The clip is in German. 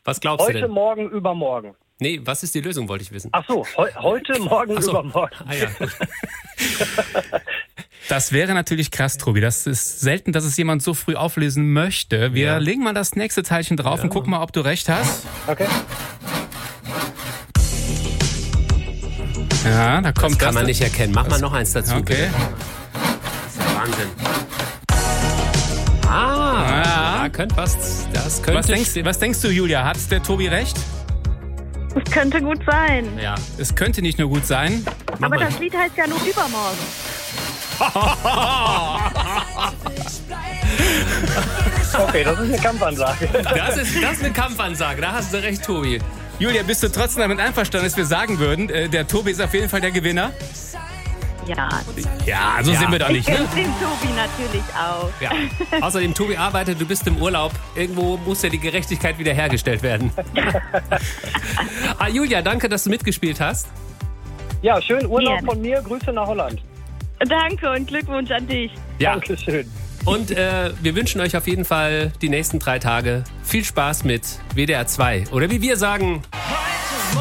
Was glaubst du denn? Heute, morgen, übermorgen. Nee, was ist die Lösung, wollte ich wissen. Ach so, heute, morgen, übermorgen. Ah, ja. Das wäre natürlich krass, Tobi. Das ist selten, dass es jemand so früh auflösen möchte. Wir legen mal das nächste Teilchen drauf und gucken mal, ob du recht hast. Okay. Ja, da kommt Das kann man nicht erkennen. Mach mal noch eins dazu. Okay. Das ist ja Wahnsinn. Da könnte was. Das könnte. Was denkst du, Julia? Hat der Tobi recht? Es könnte gut sein. Ja. Es könnte nicht nur gut sein. Aber das Lied heißt ja nur übermorgen. Okay, das ist eine Kampfansage. Das ist eine Kampfansage. Da hast du recht, Tobi. Julia, bist du trotzdem damit einverstanden, dass wir sagen würden, der Tobi ist auf jeden Fall der Gewinner? Ja. Ja, so sind wir doch nicht, Ich ne? gönn's dem Tobi natürlich auch. Ja. Außerdem, Tobi arbeitet, du bist im Urlaub. Irgendwo muss ja die Gerechtigkeit wiederhergestellt werden. Julia, danke, dass du mitgespielt hast. Ja, schönen Urlaub Gerne. von mir. Grüße nach Holland. Danke und Glückwunsch an dich. Ja. Dankeschön. Und wir wünschen euch auf jeden Fall die nächsten 3 Tage viel Spaß mit WDR 2. Oder wie wir sagen...